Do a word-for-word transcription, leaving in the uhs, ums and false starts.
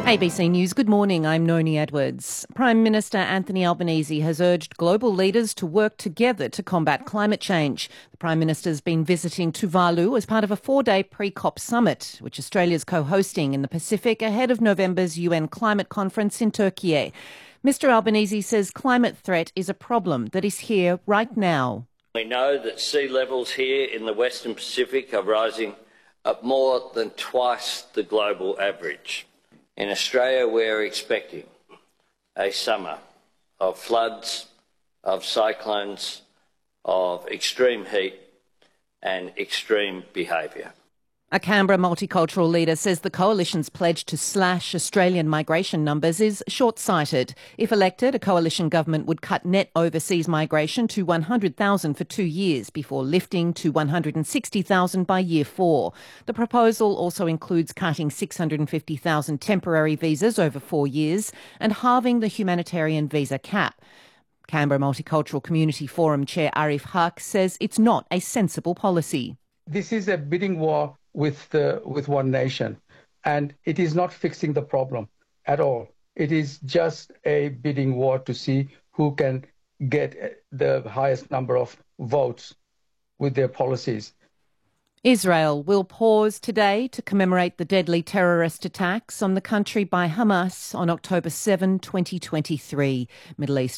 A B C News, good morning, I'm Noni Edwards. Prime Minister Anthony Albanese has urged global leaders to work together to combat climate change. The Prime Minister's been visiting Tuvalu as part of a four-day pre-COP summit, which Australia's co-hosting in the Pacific ahead of November's U N climate conference in Turkey. Mister Albanese says climate threat is a problem that is here right now. We know that sea levels here in the Western Pacific are rising at more than twice the global average. In Australia, we're expecting a summer of floods, of cyclones, of extreme heat and extreme behaviour. A Canberra multicultural leader says the coalition's pledge to slash Australian migration numbers is short-sighted. If elected, a coalition government would cut net overseas migration to one hundred thousand for two years before lifting to one hundred sixty thousand by year four. The proposal also includes cutting six hundred fifty thousand temporary visas over four years and halving the humanitarian visa cap. Canberra Multicultural Community Forum Chair Arif Haq says it's not a sensible policy. This is a bidding war with the with one nation, and it is not fixing the problem at all. It is just a bidding war to see who can get the highest number of votes with their policies. Israel will pause today to commemorate the deadly terrorist attacks on the country by Hamas on October seventh, twenty twenty-three. Middle East